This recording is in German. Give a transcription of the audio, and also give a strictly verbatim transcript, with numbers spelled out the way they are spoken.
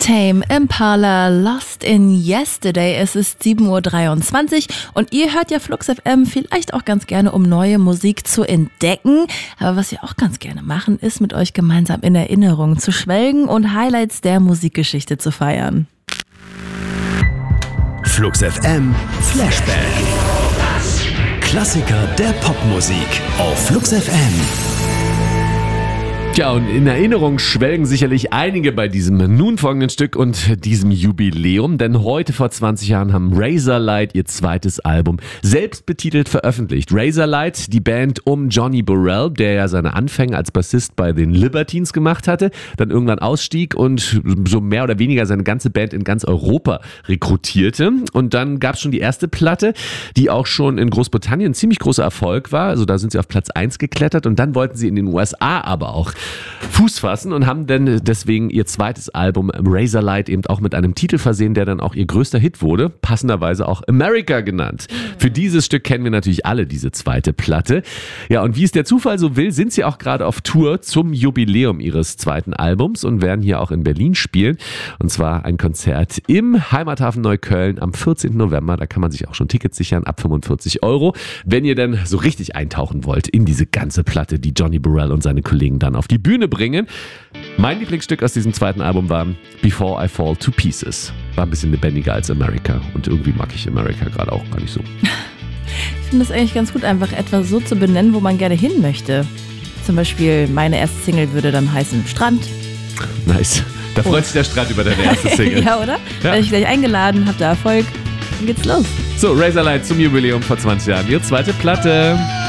Tame Impala, Lost in Yesterday. Es ist sieben Uhr dreiundzwanzig und ihr hört ja Flux F M vielleicht auch ganz gerne, um neue Musik zu entdecken. Aber was wir auch ganz gerne machen, ist mit euch gemeinsam in Erinnerungen zu schwelgen und Highlights der Musikgeschichte zu feiern. Flux F M Flashback. Klassiker der Popmusik auf Flux F M. Tja, und in Erinnerung schwelgen sicherlich einige bei diesem nun folgenden Stück und diesem Jubiläum, denn heute vor zwanzig Jahren haben Razorlight ihr zweites Album selbst betitelt veröffentlicht. Razorlight, die Band um Johnny Burrell, der ja seine Anfänge als Bassist bei den Libertines gemacht hatte, dann irgendwann ausstieg und so mehr oder weniger seine ganze Band in ganz Europa rekrutierte. Und dann gab es schon die erste Platte, die auch schon in Großbritannien ein ziemlich großer Erfolg war. Also da sind sie auf Platz eins geklettert und dann wollten sie in den U S A aber auch Fuß fassen und haben dann deswegen ihr zweites Album Razorlight eben auch mit einem Titel versehen, der dann auch ihr größter Hit wurde, passenderweise auch America genannt. Für dieses Stück kennen wir natürlich alle diese zweite Platte. Ja, und wie es der Zufall so will, sind sie auch gerade auf Tour zum Jubiläum ihres zweiten Albums und werden hier auch in Berlin spielen. Und zwar ein Konzert im Heimathafen Neukölln am vierzehnten November. Da kann man sich auch schon Tickets sichern ab fünfundvierzig Euro. Wenn ihr denn so richtig eintauchen wollt in diese ganze Platte, die Johnny Burrell und seine Kollegen dann auf die Bühne bringen. Mein Lieblingsstück aus diesem zweiten Album war Before I Fall to Pieces. War ein bisschen lebendiger als America und irgendwie mag ich America gerade auch gar nicht so. Ich finde es eigentlich ganz gut, einfach etwas so zu benennen, wo man gerne hin möchte. Zum Beispiel meine erste Single würde dann heißen Strand. Nice. Da freut oh. sich der Strand über deine erste Single. Ja, oder? Ja. Werde ich gleich eingeladen, habt ihr Erfolg, dann geht's los. So, Razorlight zum Jubiläum vor zwanzig Jahren. Ihre zweite Platte.